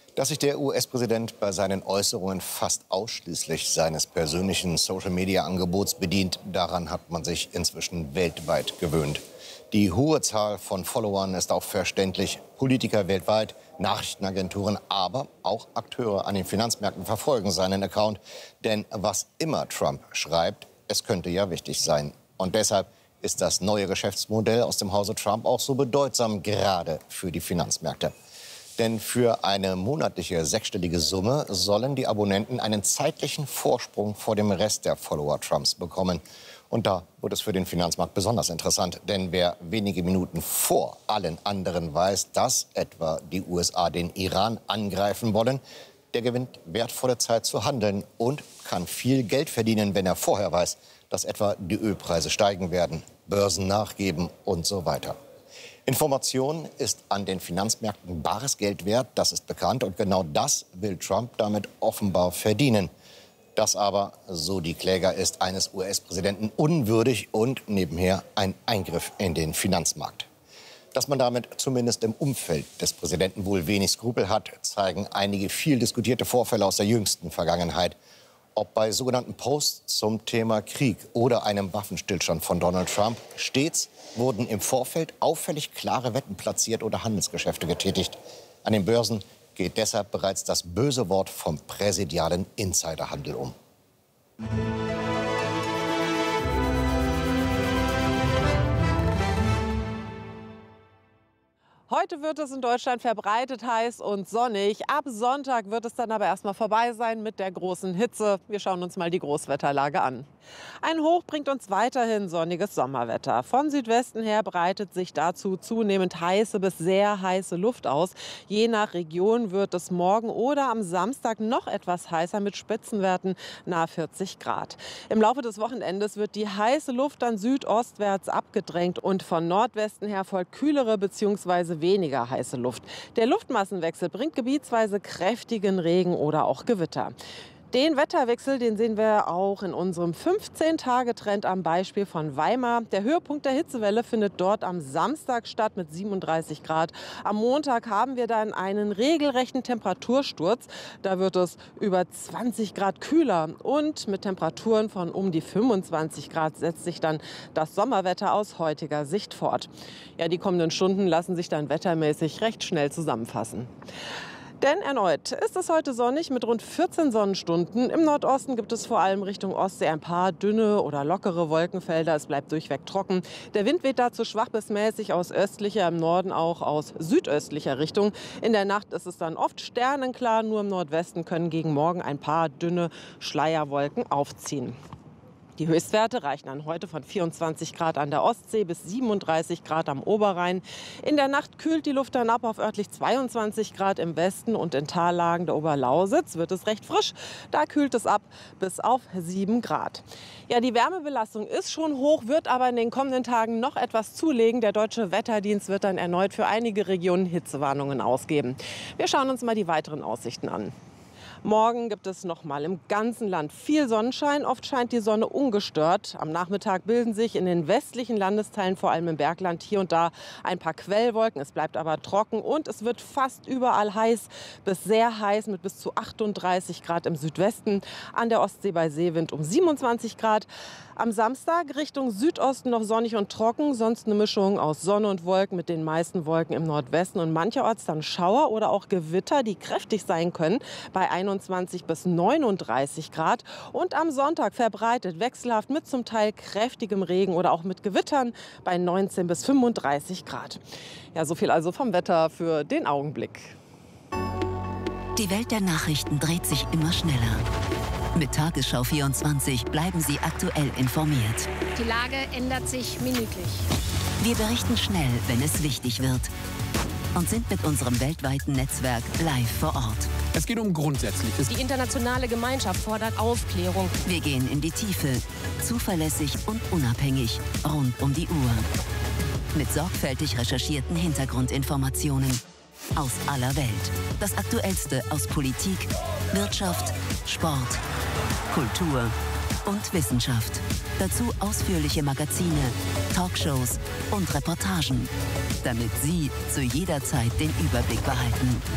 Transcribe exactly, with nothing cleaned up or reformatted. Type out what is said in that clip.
Dass sich der U S-Präsident bei seinen Äußerungen fast ausschließlich seines persönlichen Social-Media-Angebots bedient, daran hat man sich inzwischen weltweit gewöhnt. Die hohe Zahl von Followern ist auch verständlich. Politiker weltweit, Nachrichtenagenturen, aber auch Akteure an den Finanzmärkten verfolgen seinen Account. Denn was immer Trump schreibt, es könnte ja wichtig sein. Und deshalb ist das neue Geschäftsmodell aus dem Hause Trump auch so bedeutsam, gerade für die Finanzmärkte. Denn für eine monatliche sechsstellige Summe sollen die Abonnenten einen zeitlichen Vorsprung vor dem Rest der Follower Trumps bekommen. Und da wird es für den Finanzmarkt besonders interessant. Denn wer wenige Minuten vor allen anderen weiß, dass etwa die U S A den Iran angreifen wollen, der gewinnt wertvolle Zeit zu handeln und kann viel Geld verdienen, wenn er vorher weiß, dass etwa die Ölpreise steigen werden, Börsen nachgeben und so weiter. Information ist an den Finanzmärkten bares Geld wert, das ist bekannt. Und genau das will Trump damit offenbar verdienen. Das aber, so die Kläger, ist eines U S-Präsidenten unwürdig und nebenher ein Eingriff in den Finanzmarkt. Dass man damit zumindest im Umfeld des Präsidenten wohl wenig Skrupel hat, zeigen einige viel diskutierte Vorfälle aus der jüngsten Vergangenheit. Ob bei sogenannten Posts zum Thema Krieg oder einem Waffenstillstand von Donald Trump, stets wurden im Vorfeld auffällig klare Wetten platziert oder Handelsgeschäfte getätigt. An den Börsen geht deshalb bereits das böse Wort vom präsidialen Insiderhandel um. Heute wird es in Deutschland verbreitet heiß und sonnig. Ab Sonntag wird es dann aber erstmal vorbei sein mit der großen Hitze. Wir schauen uns mal die Großwetterlage an. Ein Hoch bringt uns weiterhin sonniges Sommerwetter. Von Südwesten her breitet sich dazu zunehmend heiße bis sehr heiße Luft aus. Je nach Region wird es morgen oder am Samstag noch etwas heißer mit Spitzenwerten nahe vierzig Grad. Im Laufe des Wochenendes wird die heiße Luft dann südostwärts abgedrängt und von Nordwesten her folgt kühlere bzw. weniger heiße Luft. Der Luftmassenwechsel bringt gebietsweise kräftigen Regen oder auch Gewitter. Den Wetterwechsel, den sehen wir auch in unserem fünfzehn-Tage-Trend am Beispiel von Weimar. Der Höhepunkt der Hitzewelle findet dort am Samstag statt mit siebenunddreißig Grad. Am Montag haben wir dann einen regelrechten Temperatursturz. Da wird es über zwanzig Grad kühler und mit Temperaturen von um die fünfundzwanzig Grad setzt sich dann das Sommerwetter aus heutiger Sicht fort. Ja, die kommenden Stunden lassen sich dann wettermäßig recht schnell zusammenfassen. Denn erneut ist es heute sonnig mit rund vierzehn Sonnenstunden. Im Nordosten gibt es vor allem Richtung Ostsee ein paar dünne oder lockere Wolkenfelder. Es bleibt durchweg trocken. Der Wind weht dazu schwach bis mäßig aus östlicher, im Norden auch aus südöstlicher Richtung. In der Nacht ist es dann oft sternenklar. Nur im Nordwesten können gegen Morgen ein paar dünne Schleierwolken aufziehen. Die Höchstwerte reichen dann heute von vierundzwanzig Grad an der Ostsee bis siebenunddreißig Grad am Oberrhein. In der Nacht kühlt die Luft dann ab auf örtlich zweiundzwanzig Grad im Westen und in Tallagen der Oberlausitz wird es recht frisch. Da kühlt es ab bis auf sieben Grad. Ja, die Wärmebelastung ist schon hoch, wird aber in den kommenden Tagen noch etwas zulegen. Der Deutsche Wetterdienst wird dann erneut für einige Regionen Hitzewarnungen ausgeben. Wir schauen uns mal die weiteren Aussichten an. Morgen gibt es noch mal im ganzen Land viel Sonnenschein. Oft scheint die Sonne ungestört. Am Nachmittag bilden sich in den westlichen Landesteilen, vor allem im Bergland, hier und da ein paar Quellwolken. Es bleibt aber trocken und es wird fast überall heiß bis sehr heiß mit bis zu achtunddreißig Grad im Südwesten. An der Ostsee bei Seewind um siebenundzwanzig Grad. Am Samstag Richtung Südosten noch sonnig und trocken, sonst eine Mischung aus Sonne und Wolken mit den meisten Wolken im Nordwesten und mancherorts dann Schauer oder auch Gewitter, die kräftig sein können, bei einundzwanzig bis neununddreißig Grad. Und am Sonntag verbreitet wechselhaft mit zum Teil kräftigem Regen oder auch mit Gewittern bei neunzehn bis fünfunddreißig Grad. Ja, so viel also vom Wetter für den Augenblick. Die Welt der Nachrichten dreht sich immer schneller. Mit Tagesschau vierundzwanzig bleiben Sie aktuell informiert. Die Lage ändert sich minütlich. Wir berichten schnell, wenn es wichtig wird. Und sind mit unserem weltweiten Netzwerk live vor Ort. Es geht um Grundsätzliches. Die internationale Gemeinschaft fordert Aufklärung. Wir gehen in die Tiefe, zuverlässig und unabhängig, rund um die Uhr. Mit sorgfältig recherchierten Hintergrundinformationen aus aller Welt. Das Aktuellste aus Politik, Wirtschaft, Sport, Kultur und Wissenschaft. Dazu ausführliche Magazine, Talkshows und Reportagen, damit Sie zu jeder Zeit den Überblick behalten.